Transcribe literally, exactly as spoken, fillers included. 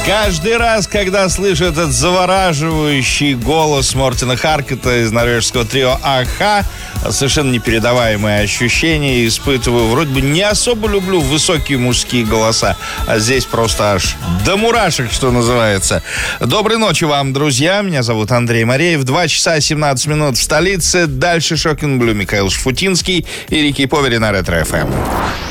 Каждый раз, когда слышу этот завораживающий голос Мортина Харкета из норвежского трио «Аха», совершенно непередаваемые ощущения испытываю. Вроде бы не особо люблю высокие мужские голоса, а здесь просто аж до мурашек, что называется. Доброй ночи вам, друзья. Меня зовут Андрей Мореев. два часа семнадцать минут в столице. Дальше Шокинг Блю, Михаил Шафутинский и Рики Повери на Ретро эф эм.